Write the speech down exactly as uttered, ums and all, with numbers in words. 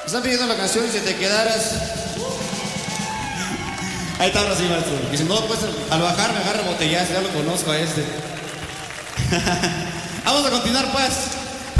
Están pidiendo la canción y si te quedaras. Ahí está, ahora sí, maestro. Y si no, pues al bajar me agarra botellazo, ya lo conozco a este. Vamos a continuar, pues.